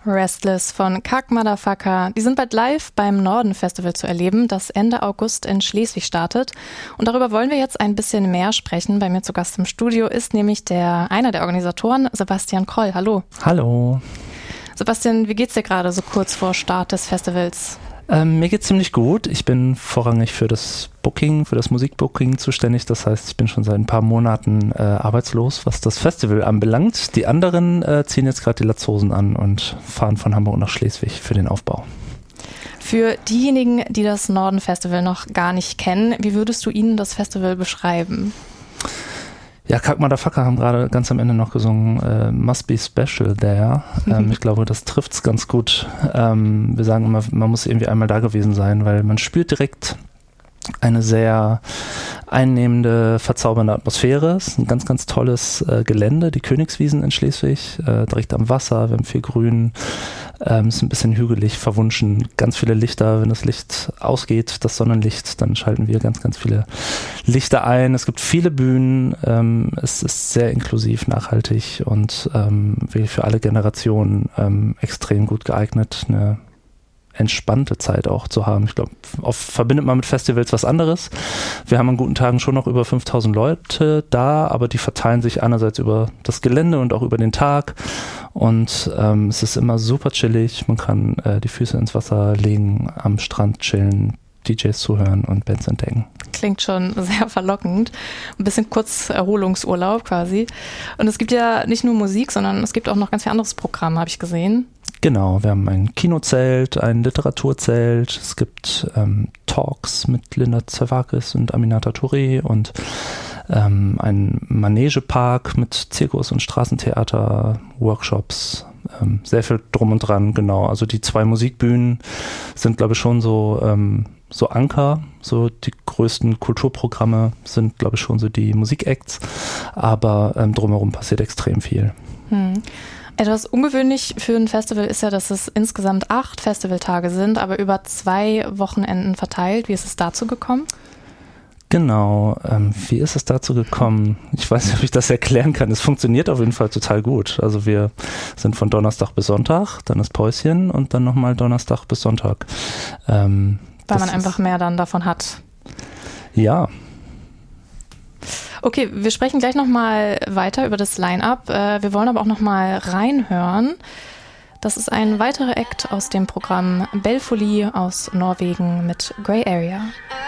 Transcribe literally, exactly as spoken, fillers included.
Restless von Kack Motherfucker. Die sind bald live beim Norden Festival zu erleben, das Ende August in Schleswig startet. Und darüber wollen wir jetzt ein bisschen mehr sprechen. Bei mir zu Gast im Studio ist nämlich der einer der Organisatoren, Sebastian Kroll. Hallo. Hallo. Sebastian, wie geht's dir gerade so kurz vor Start des Festivals? Ähm, mir geht's ziemlich gut. Ich bin vorrangig für das Booking, für das Musikbooking zuständig. Das heißt, ich bin schon seit ein paar Monaten äh, arbeitslos, was das Festival anbelangt. Die anderen äh, ziehen jetzt gerade die Latzhosen an und fahren von Hamburg nach Schleswig für den Aufbau. Für diejenigen, die das Norden Festival noch gar nicht kennen, wie würdest du ihnen das Festival beschreiben? Ja, Kack Motherfucker haben gerade ganz am Ende noch gesungen, äh, Must Be Special There. Ähm, ich glaube, das trifft's ganz gut. Ähm, wir sagen immer, man muss irgendwie einmal da gewesen sein, weil man spürt direkt eine sehr einnehmende, verzaubernde Atmosphäre. Es ist ein ganz, ganz tolles äh, Gelände, die Königswiesen in Schleswig, äh, direkt am Wasser, wir haben viel Grün, ähm, es ist ein bisschen hügelig, verwunschen, ganz viele Lichter, wenn das Licht ausgeht, das Sonnenlicht, dann schalten wir ganz, ganz viele Lichter ein. Es gibt viele Bühnen, ähm, es ist sehr inklusiv, nachhaltig und ähm, wirklich für alle Generationen ähm, extrem gut geeignet, eine entspannte Zeit auch zu haben. Ich glaube, oft verbindet man mit Festivals was anderes. Wir haben an guten Tagen schon noch über fünftausend Leute da, aber die verteilen sich einerseits über das Gelände und auch über den Tag und ähm, es ist immer super chillig. Man kann äh, die Füße ins Wasser legen, am Strand chillen, D Js zuhören und Bands entdecken. Klingt schon sehr verlockend. Ein bisschen kurz Erholungsurlaub quasi. Und es gibt ja nicht nur Musik, sondern es gibt auch noch ganz viel anderes Programm, habe ich gesehen. Genau, wir haben ein Kinozelt, ein Literaturzelt, es gibt ähm, Talks mit Linda Zervakis und Aminata Touré und ähm, einen Manegepark mit Zirkus und Straßentheater, Workshops, ähm, sehr viel drum und dran, genau. Also die zwei Musikbühnen sind, glaube ich, schon so, ähm, so Anker, so die größten Kulturprogramme sind, glaube ich, schon so die Musikacts, aber ähm, drumherum passiert extrem viel. Hm. Etwas ungewöhnlich für ein Festival ist ja, dass es insgesamt acht Festivaltage sind, aber über zwei Wochenenden verteilt. Wie ist es dazu gekommen? Genau, ähm, wie ist es dazu gekommen? Ich weiß nicht, ob ich das erklären kann. Es funktioniert auf jeden Fall total gut. Also wir sind von Donnerstag bis Sonntag, dann ist Päuschen und dann nochmal Donnerstag bis Sonntag. Ähm, Weil man einfach mehr dann davon hat. Ja. Okay, wir sprechen gleich nochmal weiter über das Line-Up. Wir wollen aber auch nochmal reinhören. Das ist ein weiterer Act aus dem Programm Belfoli aus Norwegen mit Grey Area.